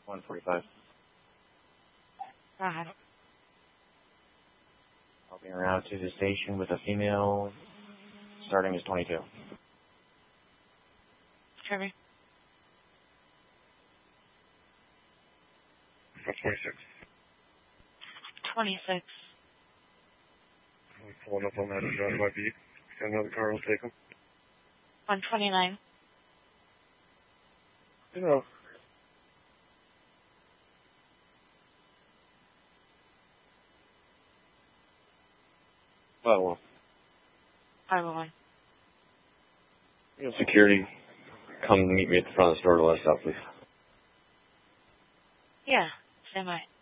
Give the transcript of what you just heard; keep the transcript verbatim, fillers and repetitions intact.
one forty-five. Go ahead. Helping her out to the station with a female. Starting is twenty-two. Kirby. twenty-six. twenty-six. I'm pulling up on that and driving my beat. Got another car, will take him. one twenty-nine. You know. five one. five oh one. You know, security, come meet me at the front of the store to let us out, please. Yeah, same way.